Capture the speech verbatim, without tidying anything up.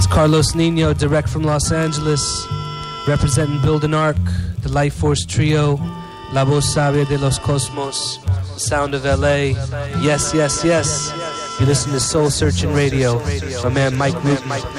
Carlos Nino, direct from Los Angeles, representing Build an Ark, the Life Force Trio, La Voz Sabia de los Cosmos, Sound of L A. Yes, yes, yes. You listen to Soul Searching Radio. My man Mike Newton.